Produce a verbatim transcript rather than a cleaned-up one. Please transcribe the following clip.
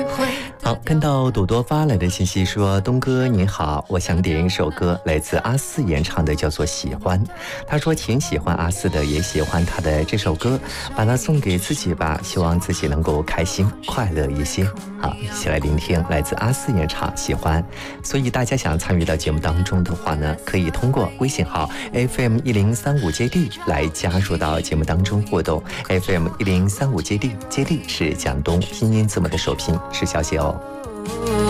好，看到朵朵发来的信息说，东哥你好，我想点一首歌，来自阿四演唱的，叫做《喜欢》。他说挺喜欢阿四的，也喜欢他的这首歌，把它送给自己吧，希望自己能够开心快乐一些。好，一起来聆听来自阿四演唱《喜欢》。所以大家想参与到节目当中的话呢，可以通过微信号 F M 一零三五 J D 来加入到节目当中互动。F M 一零三五 J D， J D 是广东拼音字母的首拼，是小写哦。